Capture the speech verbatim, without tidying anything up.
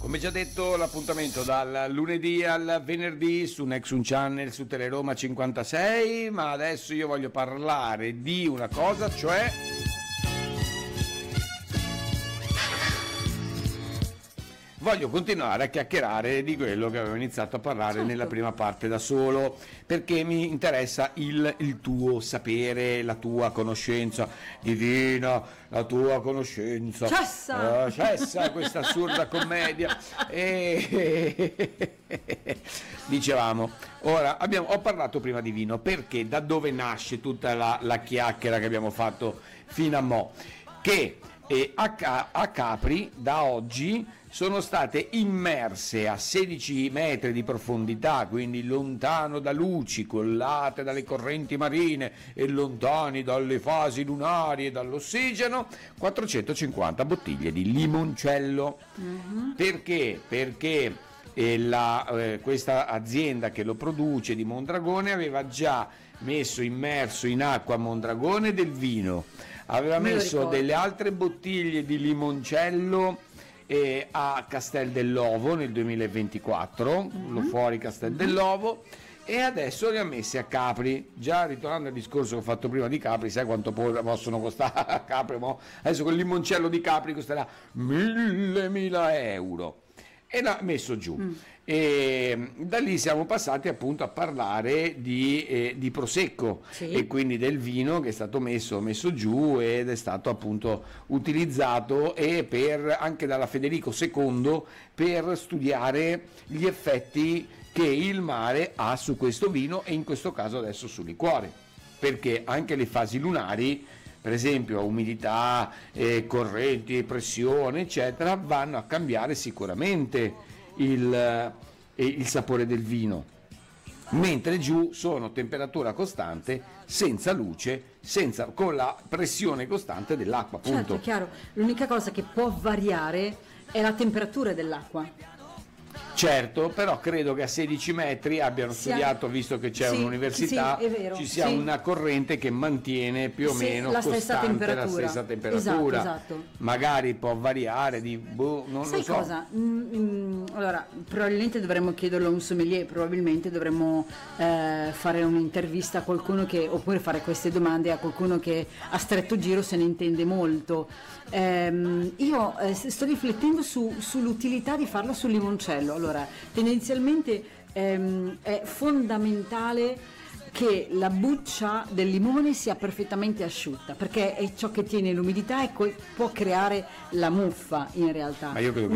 Come già detto, l'appuntamento dal lunedì al venerdì su Nexun Channel, su Teleroma cinquantasei, ma adesso io voglio parlare di una cosa, cioè voglio continuare a chiacchierare di quello che avevo iniziato a parlare certo. nella prima parte da solo, perché mi interessa il, il tuo sapere, la tua conoscenza divina, la tua conoscenza. Cessa! Uh, cessa questa assurda commedia. E dicevamo, ora abbiamo, ho parlato prima di vino, perché da dove nasce tutta la, la chiacchiera che abbiamo fatto fino a mo'? Che eh, a, a Capri da oggi sono state immerse a sedici metri di profondità, quindi lontano da luci, collate dalle correnti marine e lontani dalle fasi lunari e dall'ossigeno, quattrocentocinquanta bottiglie di limoncello. Mm-hmm. Perché? Perché eh, la, eh, questa azienda che lo produce di Mondragone aveva già messo immerso in acqua Mondragone del vino, aveva messo delle altre bottiglie di limoncello E a Castel dell'Ovo nel duemilaventiquattro, mm-hmm. lo fuori Castel mm-hmm. dell'Ovo, e adesso li ha messi a Capri. Già ritornando al discorso che ho fatto prima di Capri, sai quanto possono costare a Capri? Mo? Adesso quel limoncello di Capri costerà mille mila euro e l'ha messo giù. Mm. E da lì siamo passati appunto a parlare di, eh, di Prosecco, sì. e quindi del vino che è stato messo, messo giù ed è stato appunto utilizzato e per, anche dalla Federico secondo per studiare gli effetti che il mare ha su questo vino e in questo caso adesso sul liquore, perché anche le fasi lunari, per esempio umidità, eh, correnti, pressione eccetera, vanno a cambiare sicuramente il, il sapore del vino, mentre giù sono temperatura costante, senza luce, senza, con la pressione costante dell'acqua, appunto. Certo, è chiaro, l'unica cosa che può variare è la temperatura dell'acqua. Certo, però credo che a sedici metri abbiano sì, studiato, visto che c'è sì, un'università, sì, vero, ci sia sì. una corrente che mantiene più o sì, meno la costante stessa temperatura. la stessa temperatura. Esatto, esatto. Magari può variare di boh, non Sai lo so. cosa? Mm, allora, probabilmente dovremmo chiederlo a un sommelier, probabilmente dovremmo eh, fare un'intervista a qualcuno che, oppure fare queste domande a qualcuno che a stretto giro se ne intende molto. Eh, io eh, sto riflettendo su, sull'utilità di farlo sul limoncello. Allora, tendenzialmente ehm, è fondamentale che la buccia del limone sia perfettamente asciutta, perché è ciò che tiene l'umidità e può creare la muffa in realtà. Ma io credo che